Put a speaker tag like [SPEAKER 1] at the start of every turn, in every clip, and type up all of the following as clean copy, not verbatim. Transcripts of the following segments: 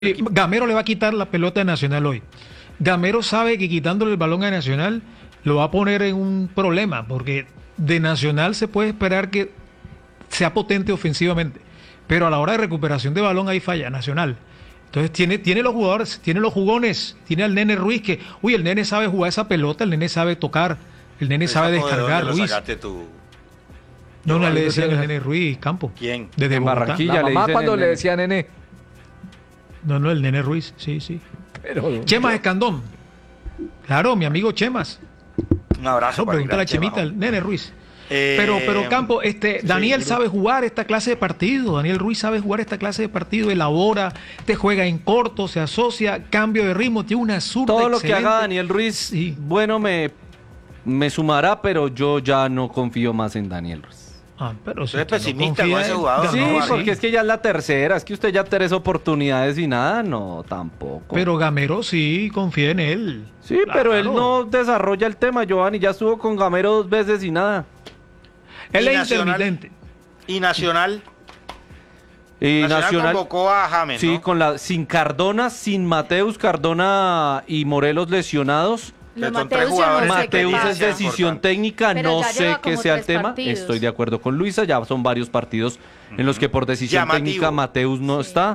[SPEAKER 1] Gamero le va a quitar la pelota a Nacional hoy. Gamero sabe que quitándole el balón a Nacional lo va a poner en un problema, porque de Nacional se puede esperar que sea potente ofensivamente, pero a la hora de recuperación de balón ahí falla Nacional. Entonces tiene los jugadores, tiene los jugones, tiene al Nene Ruiz que, el Nene sabe jugar esa pelota, el Nene sabe tocar, el Nene sabe descargar, Ruiz. No le decían el Nene Ruiz, Campo.
[SPEAKER 2] ¿Quién?
[SPEAKER 1] Desde
[SPEAKER 3] en
[SPEAKER 1] Bogotá.
[SPEAKER 3] Barranquilla.
[SPEAKER 4] La mamá
[SPEAKER 3] le
[SPEAKER 4] cuando le
[SPEAKER 3] nene.
[SPEAKER 4] decía nene.
[SPEAKER 1] No, el Nene Ruiz, sí.
[SPEAKER 4] Pero,
[SPEAKER 1] Chemas Escandón. Claro, mi amigo Chemas.
[SPEAKER 2] Un abrazo.
[SPEAKER 1] No, pregúntale a Chemita, el Nene Ruiz. Pero Campo, Daniel sabe jugar esta clase de partido, Daniel Ruiz sabe jugar esta clase de partido, elabora, te juega en corto, se asocia, cambio de ritmo, tiene una zurda
[SPEAKER 3] Todo lo que
[SPEAKER 1] excelente.
[SPEAKER 3] haga Daniel Ruiz,
[SPEAKER 1] Sí.
[SPEAKER 3] bueno, me sumará, pero yo ya no confío más en Daniel Ruiz.
[SPEAKER 1] Pero
[SPEAKER 2] Tú eres pesimista con ese jugador.
[SPEAKER 3] Sí,
[SPEAKER 2] no,
[SPEAKER 3] porque es que ya es la tercera, es que usted ya 3 oportunidades y nada, no, tampoco.
[SPEAKER 1] Pero Gamero sí confía en él.
[SPEAKER 3] Sí,
[SPEAKER 1] Claro.
[SPEAKER 3] pero él no desarrolla el tema, Giovanni, ya estuvo con Gamero 2 veces y nada.
[SPEAKER 1] Él
[SPEAKER 2] ¿Y
[SPEAKER 1] es
[SPEAKER 2] Nacional?
[SPEAKER 1] intermitente.
[SPEAKER 2] Y Nacional.
[SPEAKER 3] Y
[SPEAKER 2] Nacional convocó a James,
[SPEAKER 3] sí,
[SPEAKER 2] ¿no?
[SPEAKER 3] sin Cardona, sin Mateus, Cardona y Morelos lesionados.
[SPEAKER 2] Pero
[SPEAKER 5] Lo
[SPEAKER 2] son tres
[SPEAKER 5] Mateus yo no
[SPEAKER 2] jugadores
[SPEAKER 5] sé qué
[SPEAKER 3] Mateus
[SPEAKER 5] pasa.
[SPEAKER 3] es decisión
[SPEAKER 2] Importante.
[SPEAKER 3] técnica,
[SPEAKER 5] Pero
[SPEAKER 3] no
[SPEAKER 5] ya
[SPEAKER 3] sé
[SPEAKER 5] lleva
[SPEAKER 3] qué
[SPEAKER 5] como
[SPEAKER 3] sea el
[SPEAKER 5] 3
[SPEAKER 3] tema.
[SPEAKER 5] partidos.
[SPEAKER 3] Estoy de acuerdo con Luisa, ya son varios partidos en los que por decisión
[SPEAKER 2] Llamativo.
[SPEAKER 3] técnica Mateus no
[SPEAKER 5] Sí.
[SPEAKER 3] está.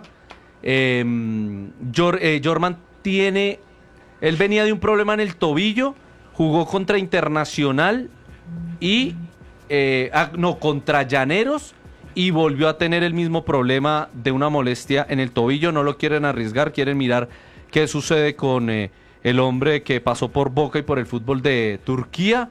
[SPEAKER 3] Jorman él venía de un problema en el tobillo, jugó contra Internacional y contra Llaneros y volvió a tener el mismo problema de una molestia en el tobillo. No lo quieren arriesgar, quieren mirar qué sucede con el hombre que pasó por Boca y por el fútbol de Turquía.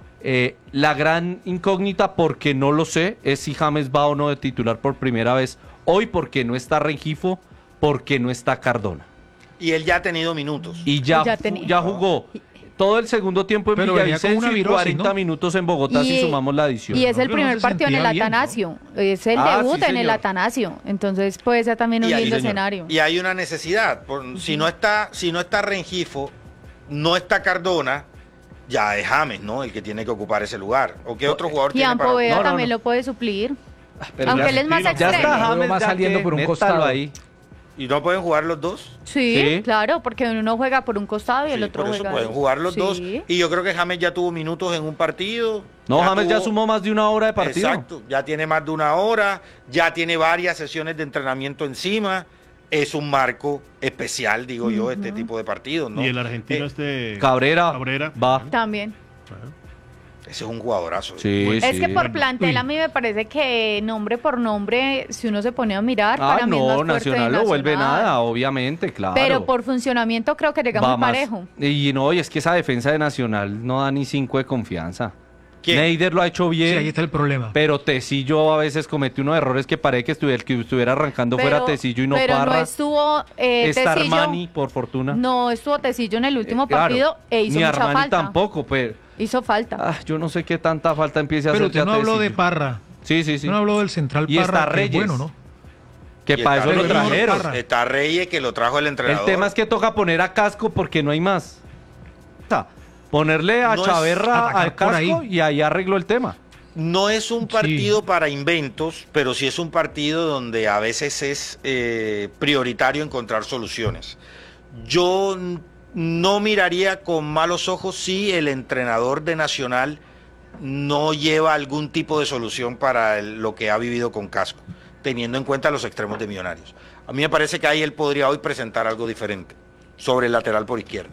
[SPEAKER 3] La gran incógnita, porque no lo sé, es si James va o no de titular por primera vez hoy, porque no está Rengifo, porque no está Cardona.
[SPEAKER 2] Y él ya ha tenido minutos.
[SPEAKER 3] Y ya
[SPEAKER 5] Ya
[SPEAKER 3] jugó todo el segundo tiempo en
[SPEAKER 1] Pero venía con una
[SPEAKER 3] Villavicencio y
[SPEAKER 1] virosis,
[SPEAKER 3] 40
[SPEAKER 1] ¿no?
[SPEAKER 3] minutos en Bogotá si sumamos la adición.
[SPEAKER 5] Y es el
[SPEAKER 1] Pero no
[SPEAKER 5] primer
[SPEAKER 1] se
[SPEAKER 5] partido en el
[SPEAKER 1] sentía bien, ¿no?
[SPEAKER 5] Atanasio. Es el
[SPEAKER 3] Ah,
[SPEAKER 5] debut
[SPEAKER 3] sí,
[SPEAKER 5] en el
[SPEAKER 3] señor.
[SPEAKER 5] Atanasio. Entonces puede ser también un
[SPEAKER 2] Y ahí,
[SPEAKER 5] lindo
[SPEAKER 2] señor.
[SPEAKER 5] escenario.
[SPEAKER 2] Y hay una necesidad. Si no está Rengifo, no está Cardona, ya es James, ¿no? El que tiene que ocupar ese lugar. ¿O qué otro jugador
[SPEAKER 5] Y
[SPEAKER 2] tiene para
[SPEAKER 5] Poveda
[SPEAKER 3] No, no,
[SPEAKER 5] también
[SPEAKER 3] no.
[SPEAKER 5] lo puede suplir.
[SPEAKER 3] Pero
[SPEAKER 5] Aunque
[SPEAKER 3] ya-
[SPEAKER 5] él es más
[SPEAKER 3] ya
[SPEAKER 5] extremo.
[SPEAKER 3] está James,
[SPEAKER 4] Más
[SPEAKER 3] ya
[SPEAKER 4] saliendo
[SPEAKER 3] que
[SPEAKER 4] por un
[SPEAKER 3] métalo
[SPEAKER 4] costado.
[SPEAKER 3] ahí.
[SPEAKER 2] ¿Y no pueden jugar los dos?
[SPEAKER 5] Sí,
[SPEAKER 3] Sí.
[SPEAKER 5] claro, porque uno juega por un costado y el
[SPEAKER 2] Sí,
[SPEAKER 5] otro
[SPEAKER 2] por eso
[SPEAKER 5] juega.
[SPEAKER 2] pueden jugar los
[SPEAKER 5] Sí.
[SPEAKER 2] dos. Y yo creo que James ya tuvo minutos en un partido.
[SPEAKER 3] No, James ya
[SPEAKER 2] tuvo-
[SPEAKER 3] sumó más de una hora de partido.
[SPEAKER 2] Exacto, ya tiene más de una hora, ya tiene varias sesiones de entrenamiento encima. Es un marco especial, digo yo, este tipo de partidos, ¿no?
[SPEAKER 6] Y el argentino
[SPEAKER 3] Cabrera,
[SPEAKER 6] Cabrera.
[SPEAKER 3] va.
[SPEAKER 5] También.
[SPEAKER 2] Ese es un jugadorazo.
[SPEAKER 3] Sí,
[SPEAKER 5] Es
[SPEAKER 3] sí.
[SPEAKER 5] que por plantel
[SPEAKER 1] Uy.
[SPEAKER 5] a mí me parece que nombre por nombre, si uno se pone a mirar,
[SPEAKER 3] Ah,
[SPEAKER 5] para mí es más
[SPEAKER 3] no,
[SPEAKER 5] fuerte
[SPEAKER 3] Nacional no vuelve
[SPEAKER 5] Nacional.
[SPEAKER 3] nada, obviamente, claro.
[SPEAKER 5] Pero por funcionamiento creo que llega
[SPEAKER 3] Va
[SPEAKER 5] muy
[SPEAKER 3] más.
[SPEAKER 5] parejo.
[SPEAKER 3] Y no, y es que esa defensa de Nacional no da ni 5 de confianza.
[SPEAKER 2] ¿Quién?
[SPEAKER 3] Neider lo ha hecho
[SPEAKER 1] Sí,
[SPEAKER 3] bien.
[SPEAKER 1] ahí está el problema.
[SPEAKER 3] Pero Tecillo a veces comete unos errores que parece que estuviera arrancando fuera Tecillo y no
[SPEAKER 5] pero
[SPEAKER 3] Parra.
[SPEAKER 5] no estuvo
[SPEAKER 3] Está
[SPEAKER 5] Tecillo,
[SPEAKER 3] Armani, por fortuna.
[SPEAKER 5] no estuvo Tecillo en el último
[SPEAKER 3] Claro,
[SPEAKER 5] partido e hizo
[SPEAKER 3] ni
[SPEAKER 5] mucha
[SPEAKER 3] Armani
[SPEAKER 5] falta.
[SPEAKER 3] tampoco, pero
[SPEAKER 5] Hizo falta.
[SPEAKER 3] yo no sé qué tanta falta empiece a
[SPEAKER 1] Pero
[SPEAKER 3] hacer
[SPEAKER 1] usted no
[SPEAKER 3] ya
[SPEAKER 1] habló de
[SPEAKER 3] Tecillo.
[SPEAKER 1] Parra.
[SPEAKER 3] Sí.
[SPEAKER 1] Usted no habló del central
[SPEAKER 3] Y
[SPEAKER 1] Parra,
[SPEAKER 3] está
[SPEAKER 1] que es
[SPEAKER 3] Reyes.
[SPEAKER 1] bueno, ¿no?
[SPEAKER 3] Que
[SPEAKER 2] Y
[SPEAKER 3] para
[SPEAKER 2] está
[SPEAKER 3] eso lo
[SPEAKER 1] Reyes.
[SPEAKER 3] trajeron.
[SPEAKER 1] Parra.
[SPEAKER 2] Está Reyes, que lo trajo el
[SPEAKER 3] El
[SPEAKER 2] entrenador.
[SPEAKER 3] tema es que toca poner a Casco porque no hay más. O sea, ponerle a
[SPEAKER 2] No es
[SPEAKER 3] Chaverra
[SPEAKER 1] atacar
[SPEAKER 3] al
[SPEAKER 1] por ahí.
[SPEAKER 3] Casco y ahí arregló el tema.
[SPEAKER 2] No es un partido para inventos, pero sí es un partido donde a veces es prioritario encontrar soluciones. Yo no miraría con malos ojos si el entrenador de Nacional no lleva algún tipo de solución para lo que ha vivido con Casco, teniendo en cuenta los extremos de Millonarios. A mí me parece que ahí él podría hoy presentar algo diferente sobre el lateral por izquierda,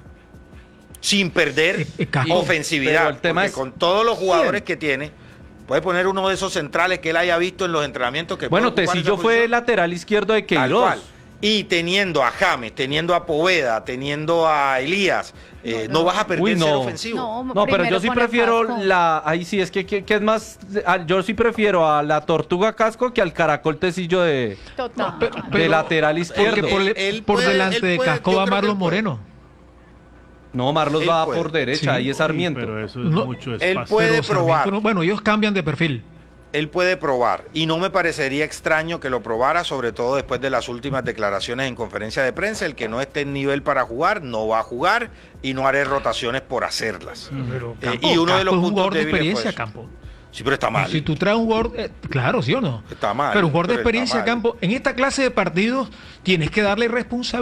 [SPEAKER 2] sin perder
[SPEAKER 1] Casco.
[SPEAKER 2] ofensividad,
[SPEAKER 3] Pero el tema
[SPEAKER 2] porque
[SPEAKER 3] es
[SPEAKER 2] con todos los jugadores que tiene, puede poner uno de esos centrales que él haya visto en los entrenamientos que
[SPEAKER 3] Bueno,
[SPEAKER 2] puede ocupar
[SPEAKER 3] Tecillo
[SPEAKER 2] esa
[SPEAKER 3] fue
[SPEAKER 2] posición.
[SPEAKER 3] lateral izquierdo de
[SPEAKER 2] Tal
[SPEAKER 3] Queiroz.
[SPEAKER 2] cual. Y teniendo a James, teniendo a Poveda, teniendo a Elías, no vas a perder
[SPEAKER 3] Uy, no.
[SPEAKER 2] ser ofensivo.
[SPEAKER 5] No,
[SPEAKER 3] No, pero
[SPEAKER 5] primero
[SPEAKER 3] yo sí
[SPEAKER 5] pone
[SPEAKER 3] prefiero
[SPEAKER 5] Casco.
[SPEAKER 3] ahí sí es que es más, yo sí prefiero a la Tortuga Casco que al Caracol Tecillo de
[SPEAKER 5] Total.
[SPEAKER 3] lateral izquierdo.
[SPEAKER 1] Porque por
[SPEAKER 2] puede-
[SPEAKER 1] delante
[SPEAKER 2] él
[SPEAKER 1] de
[SPEAKER 2] puede-
[SPEAKER 1] Casco
[SPEAKER 2] yo
[SPEAKER 1] va
[SPEAKER 2] creo que
[SPEAKER 1] Marlon
[SPEAKER 2] él puede.
[SPEAKER 1] Moreno.
[SPEAKER 3] No, Marlos
[SPEAKER 2] Él
[SPEAKER 3] va
[SPEAKER 2] puede.
[SPEAKER 3] por derecha,
[SPEAKER 1] Sí.
[SPEAKER 3] ahí es Sarmiento.
[SPEAKER 6] Pero eso es
[SPEAKER 1] No,
[SPEAKER 6] mucho
[SPEAKER 2] él
[SPEAKER 6] espacio.
[SPEAKER 2] puede
[SPEAKER 1] Pero
[SPEAKER 2] probar.
[SPEAKER 1] Sarmiento no- bueno, ellos cambian de perfil.
[SPEAKER 2] Él puede probar y no me parecería extraño que lo probara, sobre todo después de las últimas declaraciones en conferencia de prensa. El que no esté en nivel para jugar, no va a jugar y no haré rotaciones por hacerlas.
[SPEAKER 1] Pero
[SPEAKER 2] y uno de los
[SPEAKER 1] es un
[SPEAKER 2] puntos
[SPEAKER 1] jugador de
[SPEAKER 2] débiles fue
[SPEAKER 1] experiencia,
[SPEAKER 2] eso.
[SPEAKER 1] Campo.
[SPEAKER 2] Sí, pero está mal.
[SPEAKER 1] Si tú traes un jugador, claro, ¿sí o no?
[SPEAKER 2] Está mal.
[SPEAKER 1] Pero un jugador de
[SPEAKER 2] pero está
[SPEAKER 1] experiencia a
[SPEAKER 2] mal.
[SPEAKER 1] campo, en esta clase de partidos tienes que darle responsabilidad.